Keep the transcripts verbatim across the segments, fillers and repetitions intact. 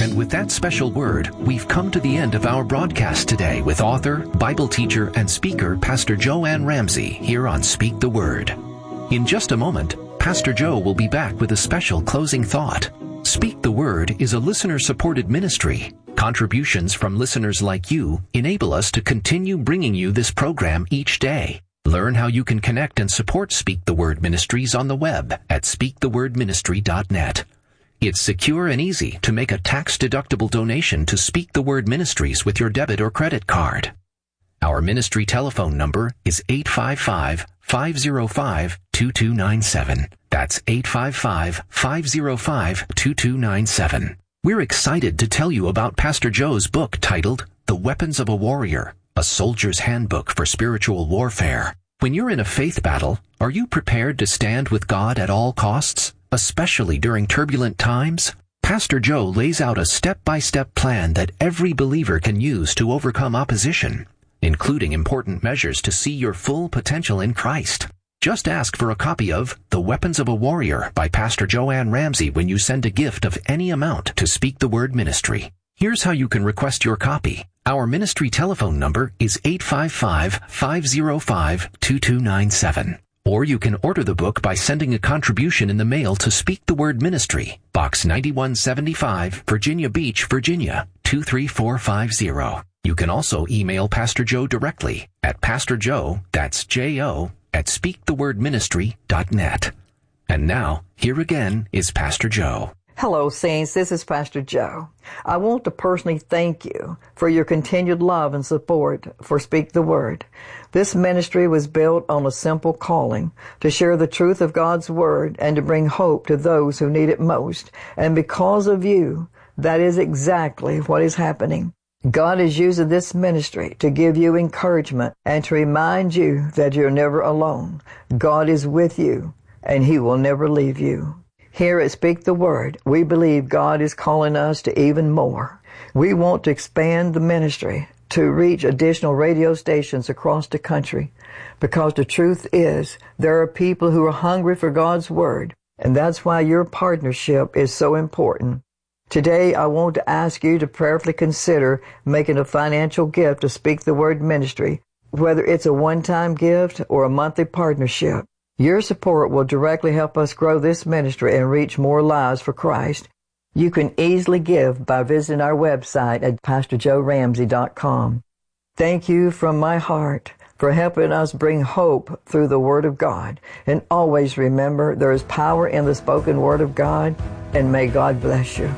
And with that special word, we've come to the end of our broadcast today with author, Bible teacher, and speaker Pastor Joanne Ramsey here on Speak the Word. In just a moment, Pastor Joe will be back with a special closing thought. Speak the Word is a listener-supported ministry. Contributions from listeners like you enable us to continue bringing you this program each day. Learn how you can connect and support Speak the Word Ministries on the web at speak the word ministry dot net. It's secure and easy to make a tax-deductible donation to Speak the Word Ministries with your debit or credit card. Our ministry telephone number is eight five five, five zero five, two two nine seven. That's eight five five, five zero five, two two nine seven. We're excited to tell you about Pastor Joe's book titled The Weapons of a Warrior, a Soldier's Handbook for Spiritual Warfare. When you're in a faith battle, are you prepared to stand with God at all costs, especially during turbulent times? Pastor Joe lays out a step-by-step plan that every believer can use to overcome opposition, including important measures to see your full potential in Christ. Just ask for a copy of The Weapons of a Warrior by Pastor Joanne Ramsey when you send a gift of any amount to Speak the Word Ministry. Here's how you can request your copy. Our ministry telephone number is eight five five, five zero five, two two nine seven. Or you can order the book by sending a contribution in the mail to Speak the Word Ministry, Box ninety-one seventy-five, Virginia Beach, Virginia, two three four five zero. You can also email Pastor Joe directly at Pastor Joe, that's J O, at speak the word ministry dot net. And now, here again is Pastor Joe. Hello, Saints. This is Pastor Joe. I want to personally thank you for your continued love and support for Speak the Word. This ministry was built on a simple calling to share the truth of God's Word and to bring hope to those who need it most. And because of you, that is exactly what is happening. God is using this ministry to give you encouragement and to remind you that you're never alone. God is with you, and He will never leave you. Here at Speak the Word, we believe God is calling us to even more. We want to expand the ministry to reach additional radio stations across the country, because the truth is there are people who are hungry for God's Word, and that's why your partnership is so important. Today, I want to ask you to prayerfully consider making a financial gift to Speak the Word Ministry, whether it's a one-time gift or a monthly partnership. Your support will directly help us grow this ministry and reach more lives for Christ. You can easily give by visiting our website at pastor joe ramsey dot com. Thank you from my heart for helping us bring hope through the Word of God. And always remember, there is power in the spoken Word of God, and may God bless you.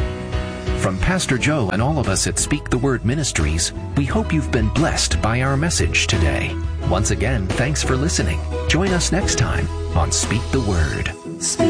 From Pastor Joe and all of us at Speak the Word Ministries, we hope you've been blessed by our message today. Once again, thanks for listening. Join us next time on Speak the Word.